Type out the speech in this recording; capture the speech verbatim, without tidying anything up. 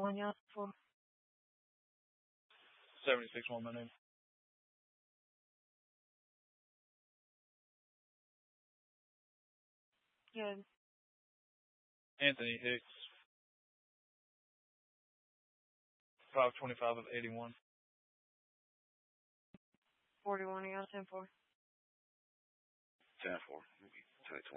one, y'all for. seventy-six one, my name. Good. Anthony Hicks. five twenty-five of eighty-one. forty-one, y'all ten four. ten four. Maybe